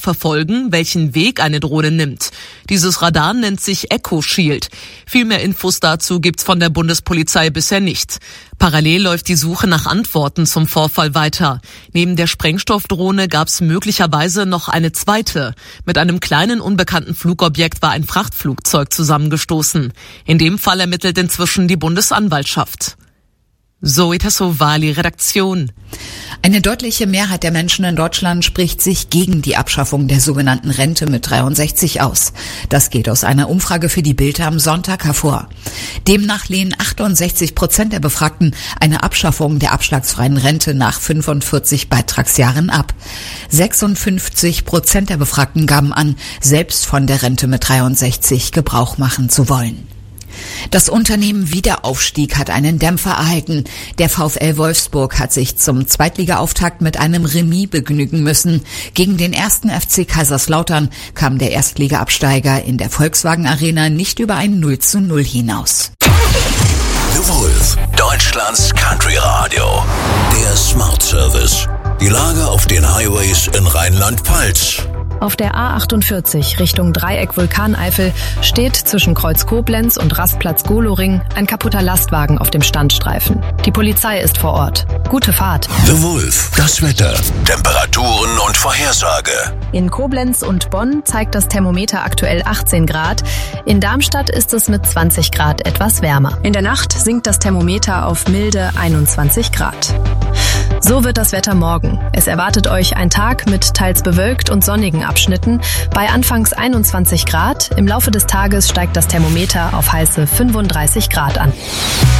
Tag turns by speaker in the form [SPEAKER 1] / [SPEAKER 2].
[SPEAKER 1] verfolgen, welchen Weg eine Drohne nimmt. Dieses Radar nennt sich Echo Shield. Viel mehr Infos dazu gibt's von der Bundespolizei bisher nicht. Parallel läuft die Suche nach Antworten zum Vorfall weiter. Neben der Sprengstoffdrohne gab's möglicherweise noch eine zweite. Mit einem kleinen unbekannten Flugobjekt war ein Frachtflugzeug zusammengestoßen. In dem Fall ermittelt inzwischen die Bundesanwaltschaft. Zoe Tassovali, Redaktion.
[SPEAKER 2] Eine deutliche Mehrheit der Menschen in Deutschland spricht sich gegen die Abschaffung der sogenannten Rente mit 63 aus. Das geht aus einer Umfrage für die Bild am Sonntag hervor. Demnach lehnen 68% der Befragten eine Abschaffung der abschlagsfreien Rente nach 45 Beitragsjahren ab. 56% der Befragten gaben an, selbst von der Rente mit 63 Gebrauch machen zu wollen. Das Unternehmen Wiederaufstieg hat einen Dämpfer erhalten. Der VfL Wolfsburg hat sich zum Zweitligaauftakt mit einem Remis begnügen müssen. Gegen den 1. FC Kaiserslautern kam der Erstliga-Absteiger in der Volkswagen Arena nicht über ein 0:0 hinaus.
[SPEAKER 3] The Wolf, Deutschlands Country Radio. Der Smart Service. Die Lage auf den Highways in Rheinland-Pfalz.
[SPEAKER 4] Auf der A48 Richtung Dreieck Vulkaneifel steht zwischen Kreuz Koblenz und Rastplatz Goloring ein kaputter Lastwagen auf dem Standstreifen. Die Polizei ist vor Ort. Gute Fahrt.
[SPEAKER 3] The Wolf, das Wetter, Temperaturen und Vorhersage.
[SPEAKER 4] In Koblenz und Bonn zeigt das Thermometer aktuell 18 Grad. In Darmstadt ist es mit 20 Grad etwas wärmer. In der Nacht sinkt das Thermometer auf milde 21 Grad. So wird das Wetter morgen. Es erwartet euch ein Tag mit teils bewölkt und sonnigen Abschnitten bei anfangs 21 Grad. Im Laufe des Tages steigt das Thermometer auf heiße 35 Grad an.